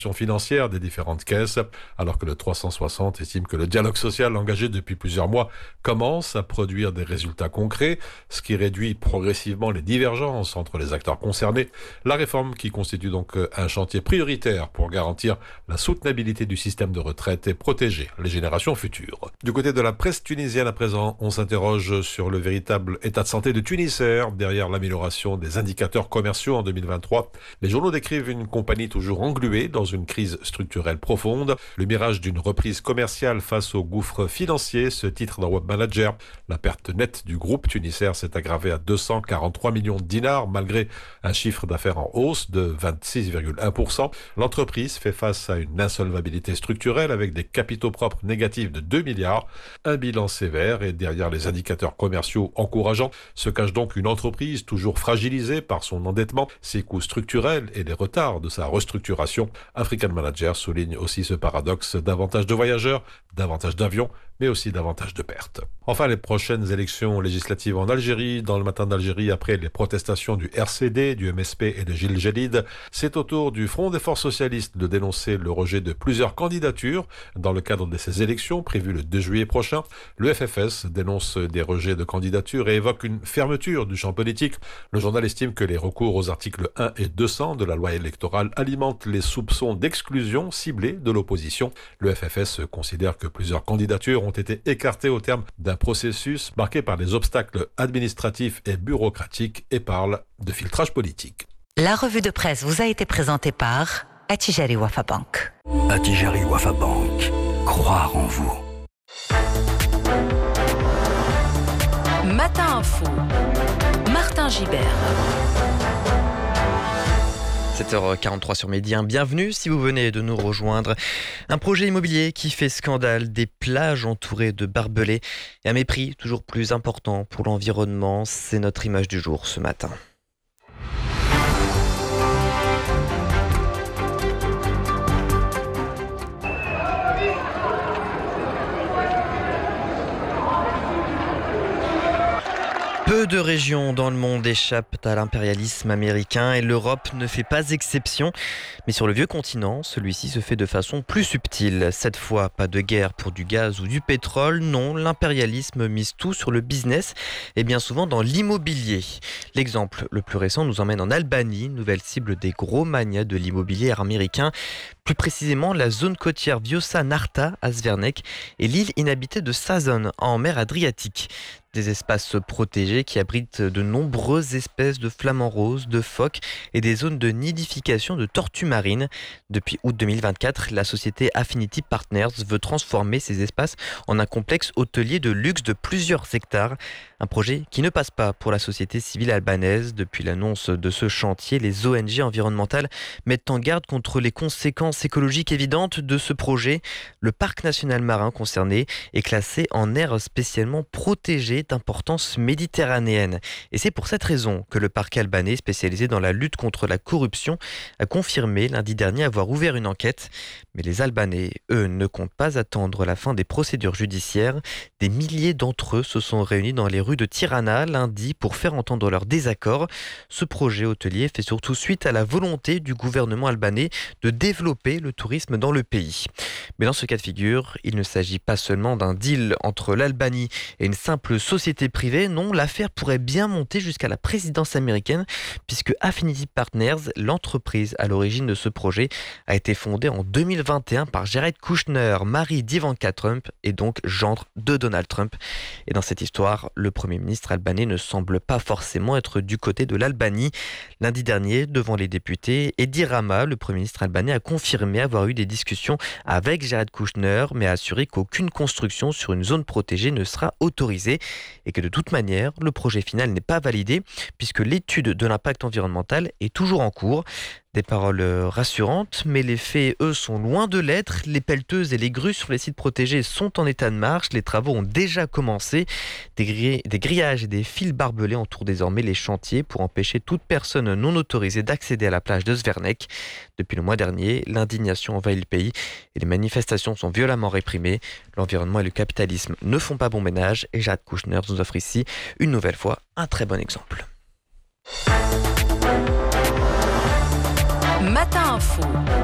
financière des différentes caisses, alors que le 360 estime que le dialogue social engagé depuis plusieurs mois commence à produire des résultats concrets, ce qui réduit progressivement les divergences entre les acteurs concernés. La réforme qui constitue donc un chantier prioritaire pour garantir la soutenabilité du système de retraite et protéger les générations futures. Du côté de la presse tunisienne à présent, on s'interroge sur le véritable état de santé de Tunisair derrière l'amélioration des indicateurs commerciaux en 2023. Les journaux décrivent une compagnie toujours engluée dans une crise structurelle profonde. Le mirage d'une reprise commerciale face au gouffre financier, ce titre d'un web manager. La perte nette du groupe Tunisair s'est aggravée à 243 millions de dinars malgré un chiffre d'affaires en hausse de 26,1%. L'entreprise fait face à une insolvabilité structurelle avec des capitaux propres négatifs de 2 milliards, un bilan sévère et derrière les indicateurs commerciaux encourageants se cache donc une entreprise toujours fragilisée par son endettement, ses coûts structurels et les retards de sa restructuration. African Manager souligne aussi ce paradoxe: davantage de voyageurs, davantage d'avions, mais aussi davantage de pertes. Enfin, les prochaines élections législatives en Algérie. Dans le matin d'Algérie, après les protestations du RCD, du MSP et de Gilles Jadid, c'est au tour du Front des Forces Socialistes de dénoncer le rejet de plusieurs candidatures dans le cadre de ces élections prévues le 2 juillet prochain. Le FFS dénonce des rejets de candidatures et évoque une fermeture du champ politique. Le journal estime que les recours aux articles 1 et 200 de la loi électorale alimentent les soupçons d'exclusion ciblée de l'opposition. Le FFS considère que plusieurs candidatures ont été écartées au terme d'un processus marqué par des obstacles administratifs et bureaucratiques et parle de filtrage politique. La revue de presse vous a été présentée par Attijari Wafa Bank. Attijari Wafa Bank. Croire en vous. Matin Info. Martin Gibert. 7h43 sur Midi 1. Bienvenue si vous venez de nous rejoindre. Un projet immobilier qui fait scandale, des plages entourées de barbelés et un mépris toujours plus important pour l'environnement. C'est notre image du jour ce matin. Peu de régions dans le monde échappent à l'impérialisme américain et l'Europe ne fait pas exception. Mais sur le vieux continent, celui-ci se fait de façon plus subtile. Cette fois, pas de guerre pour du gaz ou du pétrole. Non, l'impérialisme mise tout sur le business et bien souvent dans l'immobilier. L'exemple le plus récent nous emmène en Albanie, nouvelle cible des gros magnats de l'immobilier américain. Plus précisément, la zone côtière Vjosa Narta à Zvernek et l'île inhabitée de Sazon en mer Adriatique. Des espaces protégés qui abritent de nombreuses espèces de flamants roses, de phoques et des zones de nidification de tortues marines. Depuis août 2024, la société Affinity Partners veut transformer ces espaces en un complexe hôtelier de luxe de plusieurs hectares. Un projet qui ne passe pas pour la société civile albanaise. Depuis l'annonce de ce chantier, les ONG environnementales mettent en garde contre les conséquences écologiques évidentes de ce projet. Le parc national marin concerné est classé en aire spécialement protégée d'importance méditerranéenne. Et c'est pour cette raison que le parquet albanais, spécialisé dans la lutte contre la corruption, a confirmé lundi dernier avoir ouvert une enquête. Mais les Albanais, eux, ne comptent pas attendre la fin des procédures judiciaires. Des milliers d'entre eux se sont réunis dans les rues de Tirana lundi pour faire entendre leur désaccord. Ce projet hôtelier fait surtout suite à la volonté du gouvernement albanais de développer le tourisme dans le pays. Mais dans ce cas de figure, il ne s'agit pas seulement d'un deal entre l'Albanie et une simple société privée. Non, l'affaire pourrait bien monter jusqu'à la présidence américaine puisque Affinity Partners, l'entreprise à l'origine de ce projet, a été fondée en 2021 par Jared Kushner, mari d'Ivanka Trump et donc gendre de Donald Trump. Et dans cette histoire, le Premier ministre albanais ne semble pas forcément être du côté de l'Albanie. Lundi dernier, devant les députés, Edi Rama, le Premier ministre albanais, a confirmé avoir eu des discussions avec Jared Kushner, mais a assuré qu'aucune construction sur une zone protégée ne sera autorisée et que de toute manière, le projet final n'est pas validé puisque l'étude de l'impact environnemental est toujours en cours. Des paroles rassurantes, mais les faits, eux, sont loin de l'être. Les pelleteuses et les grues sur les sites protégés sont en état de marche. Les travaux ont déjà commencé. Des grillages et des fils barbelés entourent désormais les chantiers pour empêcher toute personne non autorisée d'accéder à la plage de Zvernek. Depuis le mois dernier, l'indignation envahit le pays et les manifestations sont violemment réprimées. L'environnement et le capitalisme ne font pas bon ménage et Jared Kushner nous offre ici, une nouvelle fois, un très bon exemple. Matin Info.